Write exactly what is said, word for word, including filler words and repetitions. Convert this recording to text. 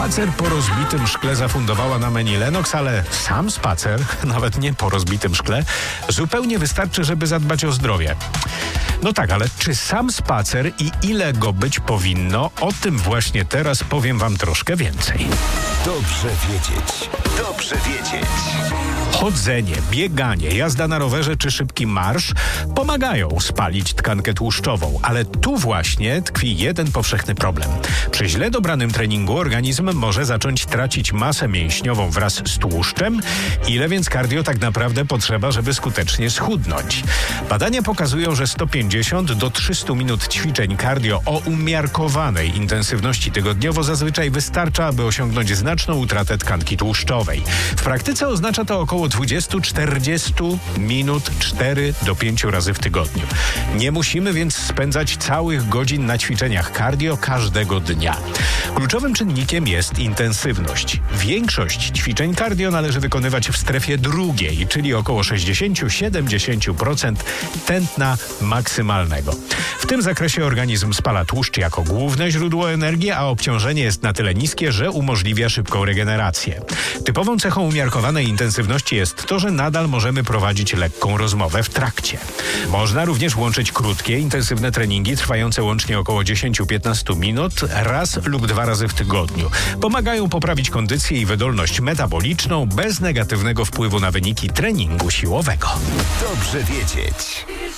Spacer po rozbitym szkle zafundowała nam Annie Lennox, ale sam spacer, nawet nie po rozbitym szkle, zupełnie wystarczy, żeby zadbać o zdrowie. No tak, ale czy sam spacer i ile go być powinno? O tym właśnie teraz powiem wam troszkę więcej. Dobrze wiedzieć. Dobrze wiedzieć. Chodzenie, bieganie, jazda na rowerze czy szybki marsz pomagają spalić tkankę tłuszczową, ale tu właśnie tkwi jeden powszechny problem. Przy źle dobranym treningu organizm może zacząć tracić masę mięśniową wraz z tłuszczem. Ile więc cardio tak naprawdę potrzeba, żeby skutecznie schudnąć? Badania pokazują, że sto pięćdziesiąt do trzystu minut ćwiczeń cardio o umiarkowanej intensywności tygodniowo zazwyczaj wystarcza, aby osiągnąć znaczną utratę tkanki tłuszczowej. W praktyce oznacza to około dwadzieścia do czterdziestu minut cztery do pięciu razy w tygodniu. Nie musimy więc spędzać całych godzin na ćwiczeniach cardio każdego dnia. Kluczowym czynnikiem jest intensywność. Większość ćwiczeń cardio należy wykonywać w strefie drugiej, czyli około sześćdziesiąt do siedemdziesięciu procent tętna maksymalnego. W tym zakresie organizm spala tłuszcz jako główne źródło energii, a obciążenie jest na tyle niskie, że umożliwia szybką regenerację. Typową cechą umiarkowanej intensywności jest to, że nadal możemy prowadzić lekką rozmowę w trakcie. Można również łączyć krótkie, intensywne treningi trwające łącznie około dziesięć do piętnastu minut raz lub dwa razy w tygodniu. Pomagają poprawić kondycję i wydolność metaboliczną bez negatywnego wpływu na wyniki treningu siłowego. Dobrze wiedzieć.